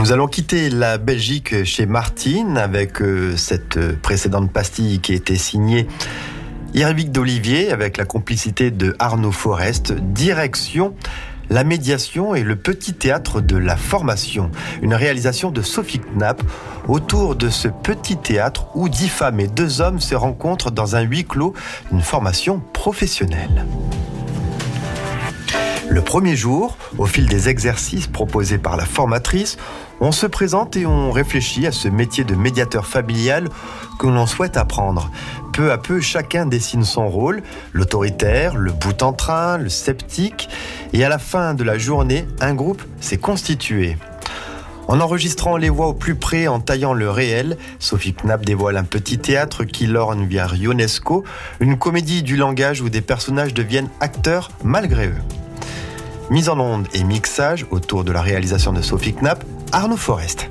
Nous allons quitter la Belgique chez Martine avec cette précédente pastille qui était signée Irvic d'Olivier avec la complicité de Arnaud Forest. Direction la médiation et le petit théâtre de la formation. Une réalisation de Sophie Knapp autour de ce petit théâtre où 10 femmes et 2 hommes se rencontrent dans un huis clos d'une formation professionnelle. Le premier jour, au fil des exercices proposés par la formatrice, on se présente et on réfléchit à ce métier de médiateur familial que l'on souhaite apprendre. Peu à peu, chacun dessine son rôle, l'autoritaire, le boute-en-train, le sceptique, et à la fin de la journée, un groupe s'est constitué. En enregistrant les voix au plus près, en taillant le réel, Sophie Knapp dévoile un petit théâtre qui lorgne vers Ionesco, une comédie du langage où des personnages deviennent acteurs malgré eux. Mise en onde et mixage autour de la réalisation de Sophie Knapp, Arnaud Forest.